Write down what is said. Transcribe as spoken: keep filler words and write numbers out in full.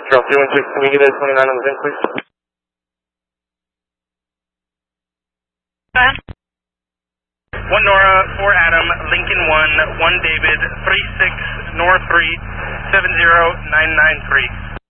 Charles three one six, can we get a twenty-nine on the vent, please? one Nora, four Adam, Lincoln one, one David, three six, Nora three, seven zero nine nine three.